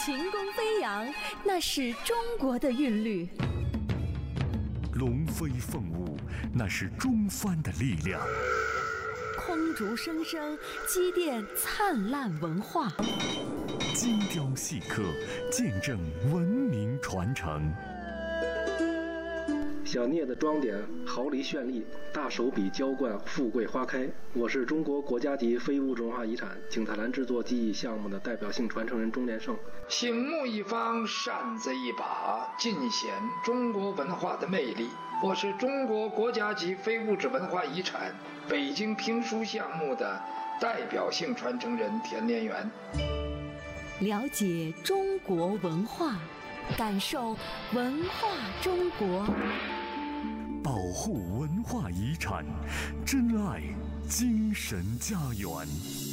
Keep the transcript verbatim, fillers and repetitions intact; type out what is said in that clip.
琴弓飞扬，那是中国的韵律； 龙飞凤舞，那是中藩的力量； 空竹声声，积淀灿烂文化； 精雕细刻，见证文明传承。 小聂的装点毫厘绚丽，大手笔浇灌富贵花开。我是中国国家级非物质文化遗产景泰蓝制作技艺项目的代表性传承人钟连胜。 醒目一方，扇子一把，尽显中国文化的魅力。我是中国国家级非物质文化遗产北京评书项目的代表性传承人田连元。 了解中国文化，感受文化中国。 保护文化遗产，珍爱精神家园。